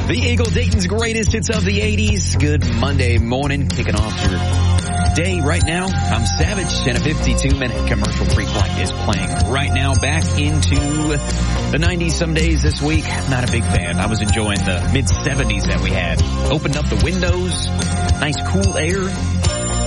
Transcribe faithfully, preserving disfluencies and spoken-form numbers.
The Eagle, Dayton's greatest hits of the eighties. Good Monday morning, kicking off your day right now. I'm Savage, and a fifty-two minute commercial pre-flight is playing right now. Back into the nineties some days this week. Not a big fan. I was enjoying the mid seventies that we had. Opened up the windows, nice cool air.